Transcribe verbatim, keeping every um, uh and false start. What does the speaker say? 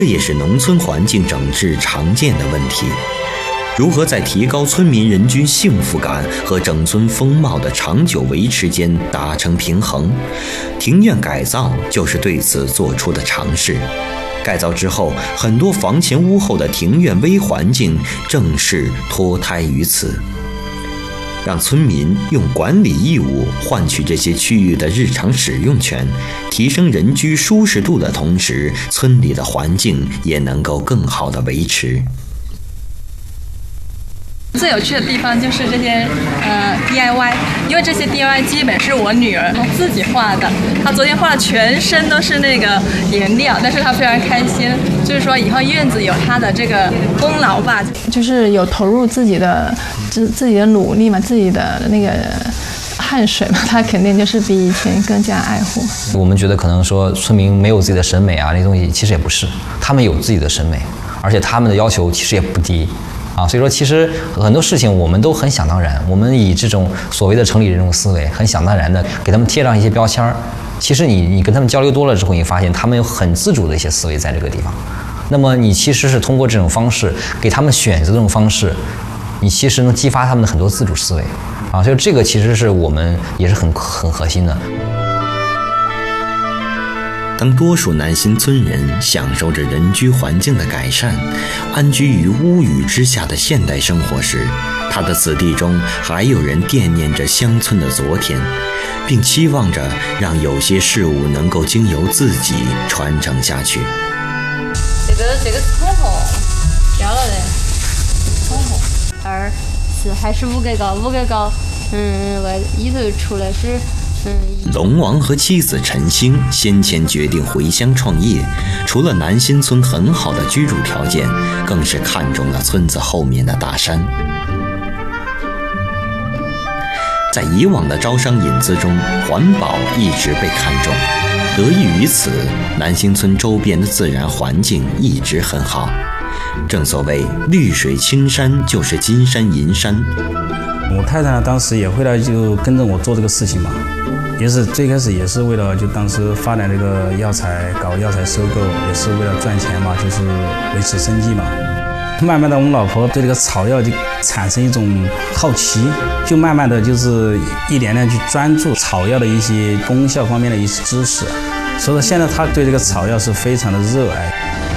这也是农村环境整治常见的问题。如何在提高村民人均幸福感和整村风貌的长久维持间达成平衡？庭院改造就是对此做出的尝试。改造之后，很多房前屋后的庭院微环境正是脱胎于此。让村民用管理义务换取这些区域的日常使用权，提升人居舒适度的同时，村里的环境也能够更好地维持。 最有趣的地方就是这些呃 D I Y， 因为这些 D I Y 基本是我女儿她自己画的，她昨天画的全身都是那个颜料，但是她非常开心，就是说以后院子有她的这个功劳吧， 就是有投入自己的自自己的努力嘛，自己的那个汗水嘛，她肯定就是比以前更加爱护。 我们觉得可能说村民没有自己的审美啊，那些东西其实也不是，他们有自己的审美，而且他们的要求其实也不低。啊，所以说其实很多事情我们都很想当然，我们以这种所谓的城里人这种思维，很想当然的给他们贴上一些标签儿。其实你你跟他们交流多了之后，你发现他们有很自主的一些思维在这个地方。那么你其实是通过这种方式给他们选择这种方式，你其实能激发他们的很多自主思维。啊，所以这个其实是我们也是很很核心的。 当多数南新村人享受着人居环境的改善，安居于屋宇之下的现代生活时，他的子弟中还有人惦念着乡村的昨天，并期望着让有些事物能够经由自己传承下去。 这个这个是通红，掉了的，通红。二是还是五格高，五格高，嗯，外里头出来是。 龙王和妻子陈星先前决定回乡创业，除了南新村很好的居住条件，更是看中了村子后面的大山。在以往的招商引资中，环保一直被看重，得益于此，南新村周边的自然环境一直很好。正所谓绿水青山就是金山银山。 我太太当时也回来就跟着我做这个事情嘛，也是最开始也是为了就当时发展这个药材，搞药材收购，也是为了赚钱嘛，就是维持生计嘛。慢慢的，我们老婆对这个草药就产生一种好奇，就慢慢的就是一点点去专注草药的一些功效方面的一些知识，所以说现在她对这个草药是非常的热爱。